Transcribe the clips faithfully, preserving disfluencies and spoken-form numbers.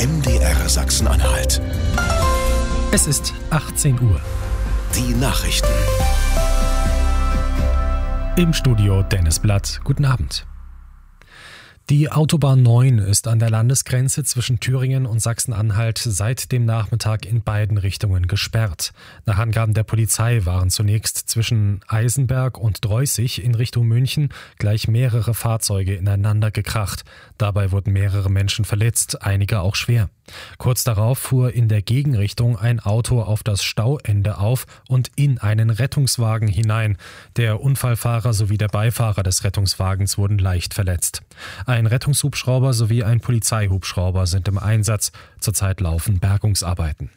M D R Sachsen-Anhalt. Es ist achtzehn Uhr. Die Nachrichten. Im Studio Dennis Blatt. Guten Abend. Die Autobahn neun ist an der Landesgrenze zwischen Thüringen und Sachsen-Anhalt seit dem Nachmittag in beiden Richtungen gesperrt. Nach Angaben der Polizei waren zunächst zwischen Eisenberg und Dreußig in Richtung München gleich mehrere Fahrzeuge ineinander gekracht. Dabei wurden mehrere Menschen verletzt, einige auch schwer. Kurz darauf fuhr in der Gegenrichtung ein Auto auf das Stauende auf und in einen Rettungswagen hinein. Der Unfallfahrer sowie der Beifahrer des Rettungswagens wurden leicht verletzt. Ein Rettungshubschrauber sowie ein Polizeihubschrauber sind im Einsatz. Zurzeit laufen Bergungsarbeiten.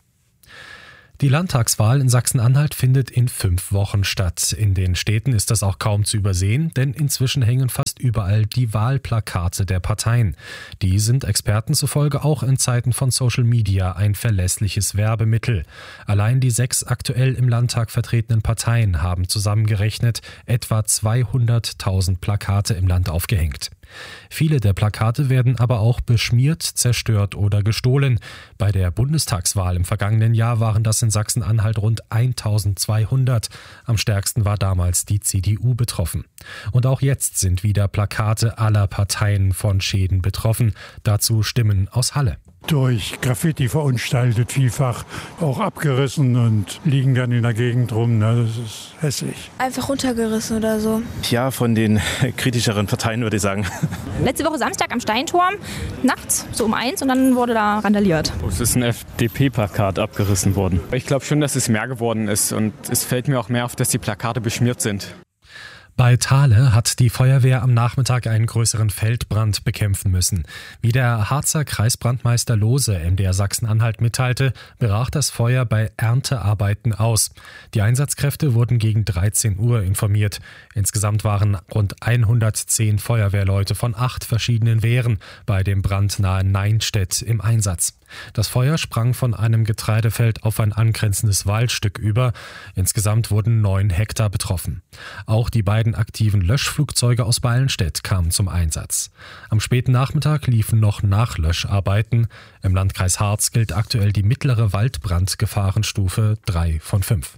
Die Landtagswahl in Sachsen-Anhalt findet in fünf Wochen statt. In den Städten ist das auch kaum zu übersehen, denn inzwischen hängen fast überall die Wahlplakate der Parteien. Die sind Experten zufolge auch in Zeiten von Social Media ein verlässliches Werbemittel. Allein die sechs aktuell im Landtag vertretenen Parteien haben zusammengerechnet etwa zweihunderttausend Plakate im Land aufgehängt. Viele der Plakate werden aber auch beschmiert, zerstört oder gestohlen. Bei der Bundestagswahl im vergangenen Jahr waren das in Sachsen-Anhalt rund eintausendzweihundert. Am stärksten war damals die C D U betroffen. Und auch jetzt sind wieder Plakate aller Parteien von Schäden betroffen. Dazu Stimmen aus Halle. Durch Graffiti verunstaltet, vielfach auch abgerissen und liegen dann in der Gegend rum. Das ist hässlich. Einfach runtergerissen oder so. Ja, von den kritischeren Parteien würde ich sagen. Letzte Woche Samstag am Steinturm, nachts, so um eins, und dann wurde da randaliert. Es ist ein F D P-Plakat abgerissen worden. Ich glaube schon, dass es mehr geworden ist, und es fällt mir auch mehr auf, dass die Plakate beschmiert sind. Bei Thale hat die Feuerwehr am Nachmittag einen größeren Feldbrand bekämpfen müssen. Wie der Harzer Kreisbrandmeister Lohse M D R Sachsen-Anhalt mitteilte, brach das Feuer bei Erntearbeiten aus. Die Einsatzkräfte wurden gegen dreizehn Uhr informiert. Insgesamt waren rund hundertzehn Feuerwehrleute von acht verschiedenen Wehren bei dem Brand nahe Neinstedt im Einsatz. Das Feuer sprang von einem Getreidefeld auf ein angrenzendes Waldstück über. Insgesamt wurden neun Hektar betroffen. Auch die beiden aktiven Löschflugzeuge aus Ballenstedt kamen zum Einsatz. Am späten Nachmittag liefen noch Nachlöscharbeiten. Im Landkreis Harz gilt aktuell die mittlere Waldbrandgefahrenstufe drei von fünf.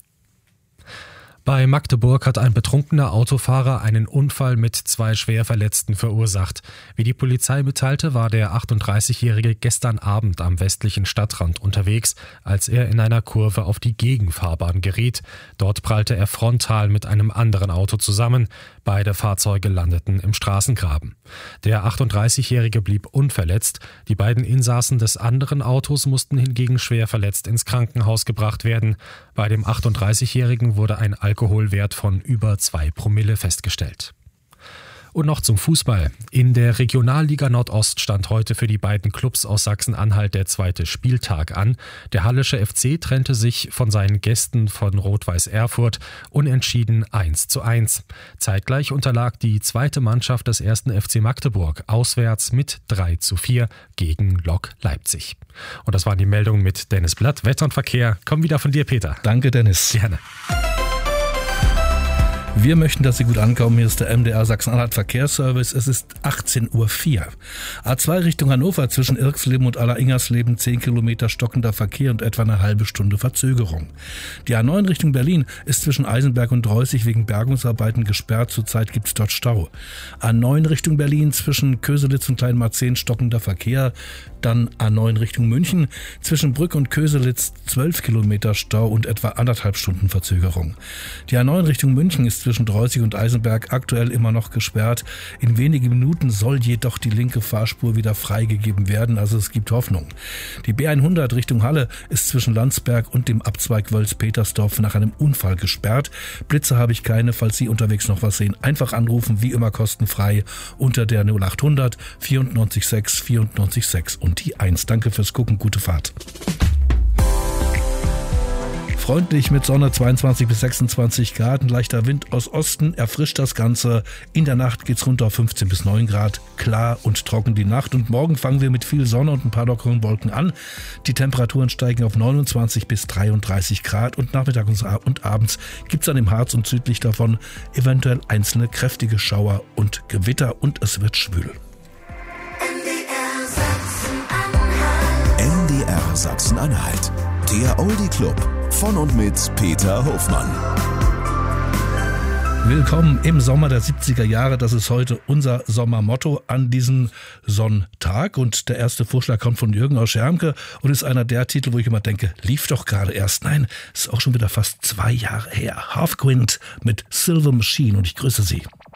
Bei Magdeburg hat ein betrunkener Autofahrer einen Unfall mit zwei Schwerverletzten verursacht. Wie die Polizei mitteilte, war der achtunddreißigjährige gestern Abend am westlichen Stadtrand unterwegs, als er in einer Kurve auf die Gegenfahrbahn geriet. Dort prallte er frontal mit einem anderen Auto zusammen. Beide Fahrzeuge landeten im Straßengraben. Der achtunddreißigjährige blieb unverletzt. Die beiden Insassen des anderen Autos mussten hingegen schwer verletzt ins Krankenhaus gebracht werden. Bei dem achtunddreißigjährigen wurde ein Alkoholwert von über zwei Promille festgestellt. Und noch zum Fußball. In der Regionalliga Nordost stand heute für die beiden Clubs aus Sachsen-Anhalt der zweite Spieltag an. Der Hallische F C trennte sich von seinen Gästen von Rot-Weiß Erfurt unentschieden eins zu eins. Zeitgleich unterlag die zweite Mannschaft des ersten F C Magdeburg auswärts mit drei zu vier gegen Lok Leipzig. Und das waren die Meldungen mit Dennis Blatt. Wetter und Verkehr kommen wieder von dir, Peter. Danke, Dennis. Gerne. Wir möchten, dass Sie gut ankommen. Hier ist der M D R Sachsen-Anhalt Verkehrsservice. Es ist achtzehn Uhr vier. A zwei Richtung Hannover zwischen Irxleben und Aller-Ingersleben zehn Kilometer stockender Verkehr und etwa eine halbe Stunde Verzögerung. Die A neun Richtung Berlin ist zwischen Eisenberg und Dreußig wegen Bergungsarbeiten gesperrt. Zurzeit gibt es dort Stau. A neun Richtung Berlin zwischen Köselitz und Kleinmarzehn stockender Verkehr. Dann A neun Richtung München zwischen Brück und Köselitz zwölf Kilometer Stau und etwa anderthalb Stunden Verzögerung. Die A neun Richtung München ist zwischen Dreußig und Eisenberg aktuell immer noch gesperrt. In wenigen Minuten soll jedoch die linke Fahrspur wieder freigegeben werden, also es gibt Hoffnung. Die B hundert Richtung Halle ist zwischen Landsberg und dem Abzweig Wölz-Petersdorf nach einem Unfall gesperrt. Blitze habe ich keine, falls Sie unterwegs noch was sehen. Einfach anrufen, wie immer kostenfrei unter der null achthundert vierundneunzig sechs vierundneunzig sechs und die eins. Danke fürs Gucken, gute Fahrt. Freundlich mit Sonne, zweiundzwanzig bis sechsundzwanzig Grad, ein leichter Wind aus Osten erfrischt das Ganze. In der Nacht geht's runter auf fünfzehn bis neun Grad, klar und trocken die Nacht. Und morgen fangen wir mit viel Sonne und ein paar lockeren Wolken an. Die Temperaturen steigen auf neunundzwanzig bis dreiunddreißig Grad und nachmittags und abends gibt's dann im Harz und südlich davon eventuell einzelne kräftige Schauer und Gewitter und es wird schwül. M D R Sachsen-Anhalt. Sachsen-Anhalt. Der Oldie Club von und mit Peter Hofmann. Willkommen im Sommer der siebziger Jahre. Das ist heute unser Sommermotto an diesem Sonntag. Und der erste Vorschlag kommt von Jürgen aus Schermke und ist einer der Titel, wo ich immer denke, lief doch gerade erst. Nein, ist auch schon wieder fast zwei Jahre her. Half Quint mit Silver Machine und ich grüße Sie.